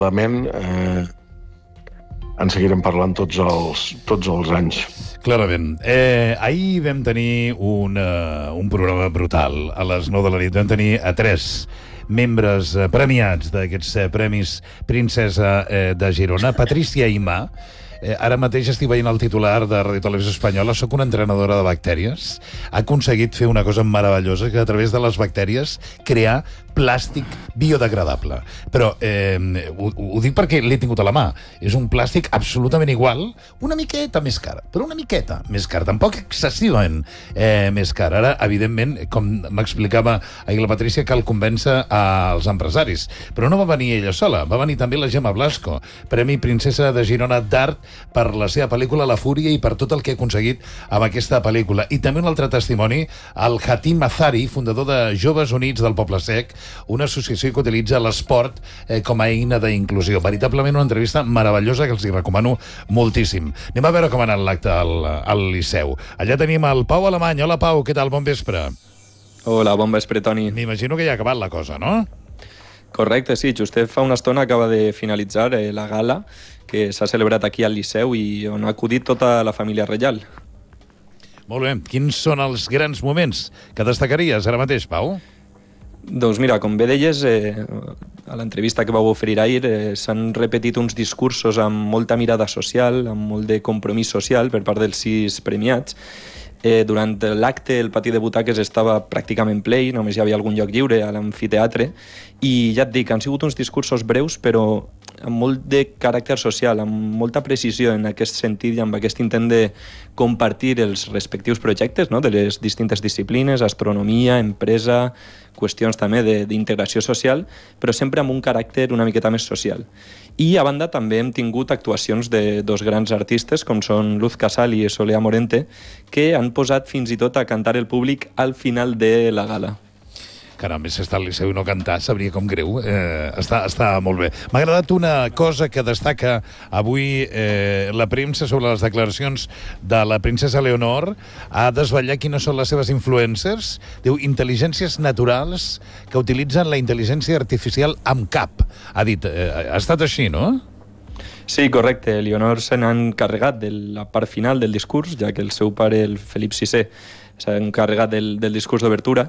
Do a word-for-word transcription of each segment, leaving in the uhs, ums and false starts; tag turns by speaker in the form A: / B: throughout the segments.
A: eh, en seguirem parlant tots els, tots els anys.
B: Clarament. Eh, ahir vam tenir un, uh, un programa brutal. A les nou de la nit vam tenir a tres membres eh, premiats d'aquests eh, Premis Princesa eh, de Girona. Patricia Imà. Eh, ara mateix estic veient el titular de Ràdio Televisió Espanyola. Soc una entrenadora de bactèries. Ha aconseguit fer una cosa meravellosa, que a través de les bactèries crear plàstic biodegradable. Però eh, ho, ho dic perquè l'he tingut a la mà. És un plàstic absolutament igual, una miqueta més car, però una miqueta més car, tampoc excessivament eh, més car. Ara, evidentment, com m'explicava ahir la Patrícia, cal convèncer als empresaris. Però no va venir ella sola, va venir també la Gemma Blasco, Premi Princesa de Girona d'Art per la seva pel·lícula La Fúria i per tot el que ha aconseguit amb aquesta pel·lícula. I també un altre testimoni, el Hatim Azari, fundador de Joves Units del Poble Sec, una associació que utilitza l'esport eh, com a eina d'inclusió. Veritablement una entrevista meravellosa que els hi recomano moltíssim. Anem a veure com ha anat l'acte al, al Liceu. Allà tenim el Pau Alemany. Hola, Pau, què tal? Bon vespre.
C: Hola, bon vespre, Toni.
B: M'imagino que ja ha acabat la cosa, no?
C: Correcte, sí. Justet fa una estona acaba de finalitzar eh, la gala que s'ha celebrat aquí al Liceu i on ha acudit tota la família reial.
B: Molt bé. Quins són els grans moments que destacaries ara mateix, Pau?
C: Doncs mira, com bé deies, eh, a l'entrevista que vau oferir ahir eh, s'han repetit uns discursos amb molta mirada social, amb molt de compromís social per part dels sis premiats. Eh, durant l'acte el pati de butaques estava pràcticament ple, només hi havia algun lloc lliure a l'amfiteatre, i ja et dic, han sigut uns discursos breus però amb molt de caràcter social, amb molta precisió en aquest sentit i amb aquest intent de compartir els respectius projectes, no?, de les distintes disciplines, astronomia, empresa, qüestions també d'integració social, però sempre amb un caràcter una miqueta més social. I a banda també hem tingut actuacions de dos grans artistes com són Luz Casal i Solea Morente, que han posat fins i tot a cantar el públic al final de la gala.
B: Caram, si està al Liceu i no cantar, sabria com greu. Eh, està, està molt bé. M'ha agradat una cosa que destaca avui eh, la premsa sobre les declaracions de la princesa Leonor. Ha desvetllat quines són les seves influencers. Diu, intel·ligències naturals que utilitzen la intel·ligència artificial amb cap. Ha dit, eh, ha estat així, no?
C: Sí, correcte. Leonor se n'ha encarregat de la part final del discurs, ja que el seu pare, el Felip sisè, s'ha encarregat del, del discurs d'obertura,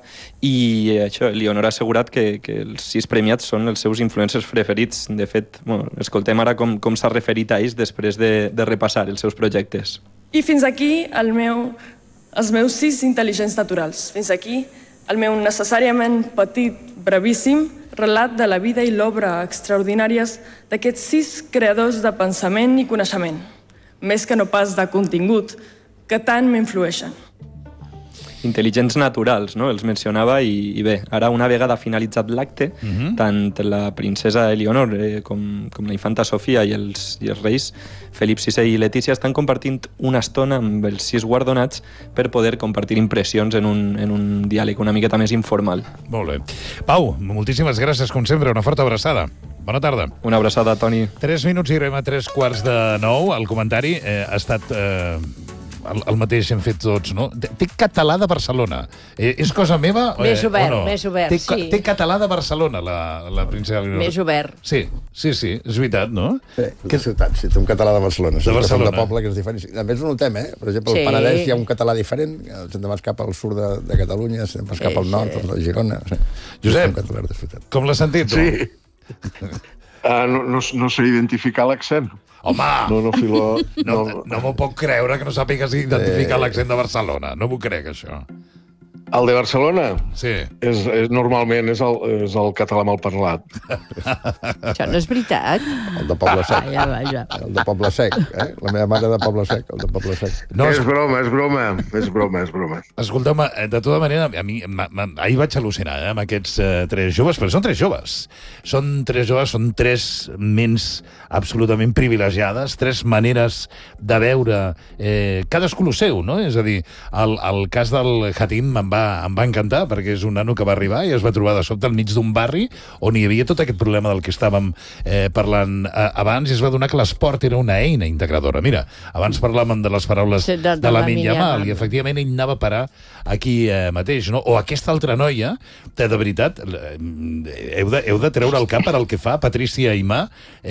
C: i això, Leonor ha assegurat que, que els sis premiats són els seus influencers preferits. De fet, bueno, escoltem ara com, com s'ha referit a ells després de, de repassar els seus projectes.
D: I fins aquí el meu, els meus sis intel·ligents naturals. Fins aquí el meu necessàriament petit, brevíssim, relat de la vida i l'obra extraordinàries d'aquests sis creadors de pensament i coneixement, més que no pas de contingut, que tant m'influeixen.
C: Intel·ligents naturals, no?, els mencionava, i, i bé, ara una vegada finalitzat l'acte, uh-huh. tant la princesa Eleonor eh, com, com la infanta Sofia i els, i els reis Felip sisè i Letícia estan compartint una estona amb els sis guardonats per poder compartir impressions en un, en un diàleg una miqueta més informal.
B: Molt bé. Pau, moltíssimes gràcies, com sempre, una forta abraçada. Bona tarda.
C: Una abraçada, Toni.
B: Tres minuts i arribem a tres quarts de nou. El comentari eh, ha estat... Eh, El, el mateix hem fet tots, no? Té català de Barcelona. Eh, és cosa meva eh,
E: més obert,
B: o no?
E: Més obert,
B: té,
E: sí.
B: Té català de Barcelona, la, la princesa Leonor.
E: Més obert.
B: Sí, sí, sí, és veritat, no?
F: Sí, que ciutat, sí, té un català de Barcelona.
B: De Barcelona.
F: De poble que és diferent. A més ho notem, eh? Per exemple,
E: sí.
F: al Penedès hi ha un català diferent, ens hem de vas cap al sud de, de Catalunya, ens hem de vas cap al nord, sí. de Girona. Sí.
B: Josep,
F: de
B: com l'has sentit, tu?
A: Sí. uh, no, no, no sé identificar l'accent.
B: Home!
A: No, no, filo,
B: no, no, no m'ho puc creure que no sàpigues identificar eh... l'accent de Barcelona. No m'ho crec, això.
A: El de Barcelona?
B: Sí.
A: És, és, normalment és el, és el català mal parlat.
E: Això no és veritat?
F: El de Poble Sec.
E: Vaja, vaja.
F: El de Poble Sec, eh? La meva mare de Poble Sec, el de Poble Sec.
A: No, és broma, és broma, és broma, és broma.
B: Escolta'm, de tota manera, a mi, ma, ma, ahir vaig al·lucinar eh, amb aquests eh, tres joves, però són tres joves. Són tres joves, són tres ments absolutament privilegiades, tres maneres de veure eh, cadascú el seu, no? És a dir, el, el cas del Hatim em va va, em va encantar, perquè és un nano que va arribar i es va trobar de sobte al mig d'un barri on hi havia tot aquest problema del que estàvem eh, parlant eh, abans, i es va donar que l'esport era una eina integradora. Mira, abans parlàvem de les paraules
E: Sí, de- de
B: de la
E: Lamine
B: Yamal,
E: Yamal.
B: i efectivament ell anava a parar aquí eh, mateix, no? O aquesta altra noia, que de veritat, eh, heu de, heu de treure el cap per al que fa Patricia Aimar,